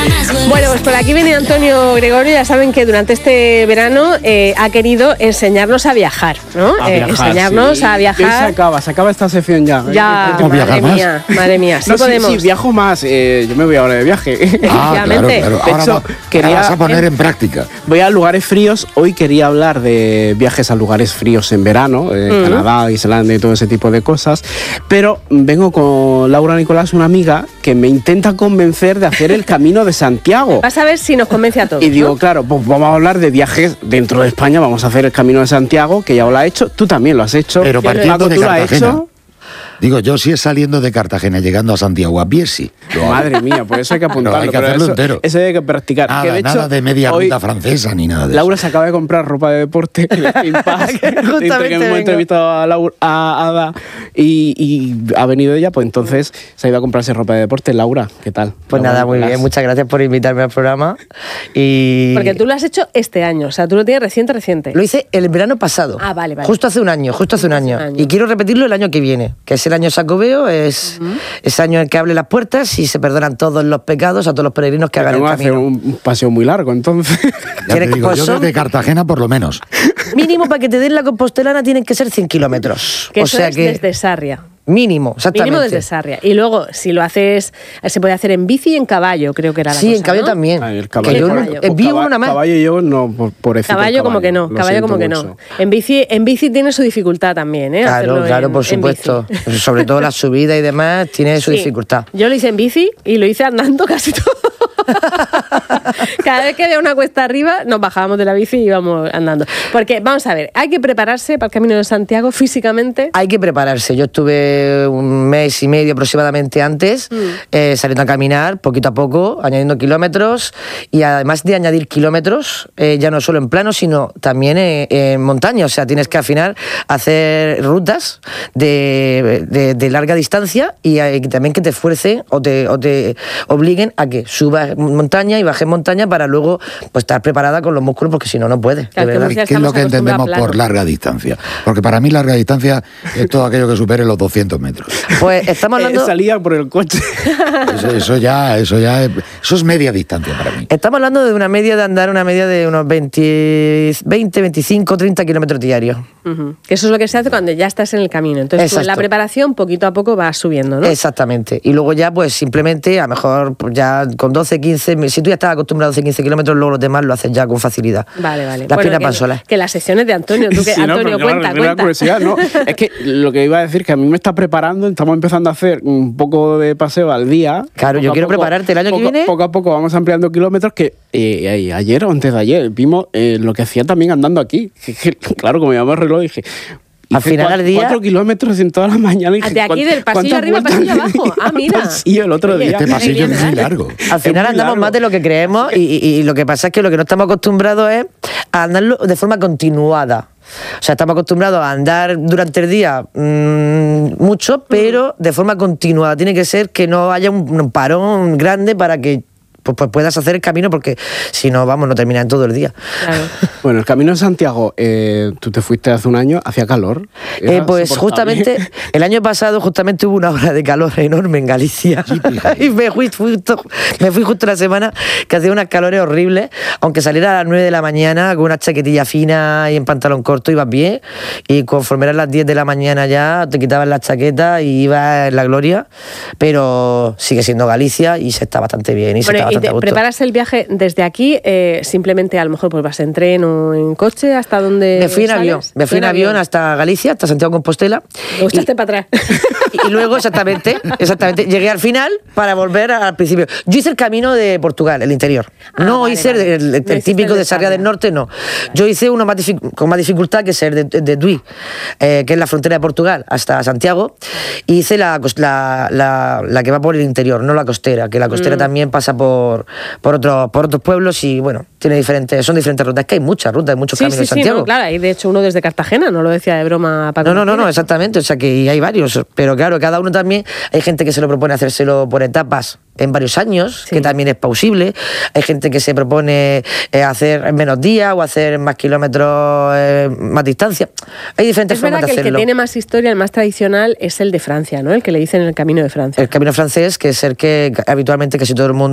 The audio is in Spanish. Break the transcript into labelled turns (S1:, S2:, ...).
S1: Bueno, pues por aquí viene Antonio Gregorio. Ya saben que durante este verano ha querido enseñarnos a viajar, ¿no? Enseñarnos a viajar.
S2: Se acaba esta sección ya.
S1: Ya, madre mía. Sí, podemos.
S2: Sí, viajo más. Yo me voy ahora de viaje.
S3: Claro. Ahora vas a poner en práctica.
S2: Voy a lugares fríos. Hoy quería hablar de viajes a lugares fríos en verano, Canadá, Islandia y todo ese tipo de cosas. Pero vengo con Laura Nicolás, una amiga, que me intenta convencer de hacer el Camino de Santiago.
S1: Vas a ver si nos convence a todos.
S2: Y digo,
S1: ¿no?
S2: claro, pues vamos a hablar de viajes dentro de España. Vamos a hacer el Camino de Santiago, que ya lo ha hecho. Tú también lo has hecho.
S3: Pero partiendo de
S2: ¿tú lo has
S3: Cartagena.
S2: hecho?
S3: Digo, yo si es saliendo de Cartagena, llegando a Santiago a pie, sí.
S2: Madre mía, por eso hay que apuntarlo.
S3: Pero hay que hacerlo entero.
S2: Eso hay que practicar.
S3: Nada,
S2: que de hecho,
S3: nada de media ruta francesa ni nada de
S2: Laura se acaba de comprar ropa de deporte en el Impact. Entre que hemos entrevistado a Ada y ha venido ella, pues entonces se ha ido a comprarse ropa de deporte. Laura, ¿qué tal?
S4: Pues
S2: Laura,
S4: nada, muy bien. Muchas gracias por invitarme al programa.
S1: Porque tú lo has hecho este año, o sea, tú lo tienes reciente.
S4: Lo hice el verano pasado.
S1: Ah, vale.
S4: Justo hace un año. Y quiero repetirlo el año que viene, que es el año Sacobeo, es año en el que abre las puertas y se perdonan todos los pecados a todos los peregrinos que hagan el camino.
S2: Hacer un paseo muy largo, entonces.
S3: Ya te digo, yo desde Cartagena por lo menos.
S4: Mínimo para que te den la compostelana tienen que ser 100 kilómetros.
S1: Que eso es desde Sarria.
S4: Mínimo, exactamente.
S1: Mínimo desde Sarria. Y luego, si lo haces, se puede hacer en bici y en caballo, creo que era la cosa.
S4: Sí, en caballo, ¿no? También.
S2: El caballo.
S4: Que yo vi uno nada más.
S2: Caballo yo no, por eso.
S1: Caballo como que no, caballo como que no. En bici tiene su dificultad también, ¿eh?
S4: Claro, por supuesto. Sobre todo la subida y demás tiene su dificultad.
S1: Yo lo hice en bici y lo hice andando casi todo. Cada vez que había una cuesta arriba, nos bajábamos de la bici y íbamos andando. Porque, vamos a ver, hay que prepararse para el Camino de Santiago físicamente.
S4: Hay que prepararse. Yo estuve un mes y medio aproximadamente antes, saliendo a caminar poquito a poco, añadiendo kilómetros, y además de añadir kilómetros, ya no solo en plano, sino también en montaña. O sea, tienes que al final hacer rutas de larga distancia y también que te esfuercen o te obliguen a que subas montaña y bajes montaña para luego pues estar preparada con los músculos, porque si no, no puedes.
S1: Claro,
S3: ¿Qué es lo que entendemos por larga distancia? Porque para mí larga distancia es todo aquello que supere los 200 metros.
S4: Pues estamos hablando...
S2: Salía por el coche.
S3: Eso es media distancia para mí.
S4: Estamos hablando de una media de unos 20, 25, 30 kilómetros diarios.
S1: Que eso es lo que se hace cuando ya estás en el camino. Entonces tú en la preparación poquito a poco vas subiendo, ¿no?
S4: Exactamente. Y luego ya pues simplemente, a lo mejor pues, ya con 12, 15, si tú ya estás acostumbrado a 12, 15 kilómetros, luego los demás lo haces ya con facilidad.
S1: Vale.
S4: Las piernas van solas.
S1: Que las sesiones de Antonio, tú que
S2: Sí,
S1: Antonio, cuenta.
S2: No, es que lo que iba a decir, que a mí me está preparando, estamos empezando a hacer un poco de paseo al día.
S4: Claro, yo quiero prepararte el año que viene.
S2: Poco a poco vamos ampliando kilómetros, que ayer o antes de ayer vimos lo que hacía también andando aquí. Claro, como llevamos el reloj, dije...
S4: Al final del día...
S2: 4 kilómetros en toda la mañana. Y dije,
S1: de aquí del pasillo arriba al pasillo abajo. Ah, mira.
S2: Pasillo el otro día.
S3: Este pasillo es muy largo.
S4: Al final andamos más de lo que creemos y lo que pasa es que lo que no estamos acostumbrados es a andarlo de forma continuada. O sea, estamos acostumbrados a andar durante el día mucho, pero de forma continuada. Tiene que ser que no haya un parón grande para que pues puedas hacer el camino, porque si no, no termina en todo el día.
S1: Claro.
S2: Bueno, el Camino de Santiago, tú te fuiste hace un año, ¿hacía calor?
S4: Pues justamente, el año pasado justamente hubo una ola de calor enorme en Galicia. Y me fui justo la semana que hacía unas calores horribles, aunque saliera a las 9 de la mañana con una chaquetilla fina y en pantalón corto ibas bien, y conforme eran las 10 de la mañana ya te quitaban la chaqueta y ibas en la gloria, pero sigue siendo Galicia y se está bastante bien y se está bastante a gusto.
S1: ¿Preparas el viaje desde aquí? Simplemente a lo mejor pues vas en tren o en coche, ¿hasta dónde
S4: Me fui en avión. Me fui en avión hasta Galicia, hasta Santiago de Compostela.
S1: Me gustaste para atrás.
S4: Y luego, exactamente, llegué al final para volver al principio. Yo hice el camino de Portugal, el interior. Hice el típico de Sarria del Norte, no. Yo hice uno con más dificultad, que es el de Tui, que es la frontera de Portugal, hasta Santiago. Y hice la que va por el interior, no la costera, que la costera también pasa por otros pueblos y, bueno, son diferentes rutas. Es que hay muchas rutas, hay muchos caminos en Santiago.
S1: No, claro, hay de hecho uno desde Cartagena, no lo decía de broma Paco.
S4: No, exactamente, o sea que hay varios, pero claro, cada uno también, hay gente que se lo propone hacérselo por etapas en varios años, que también es plausible. Hay gente que se propone hacer en menos días o hacer más kilómetros, más distancia. Hay diferentes formas de hacerlo. Es verdad que
S1: el que tiene más historia, el más tradicional, es el de Francia, ¿no? El que le dicen el Camino de Francia.
S4: El Camino francés, que es el que habitualmente casi todo el mundo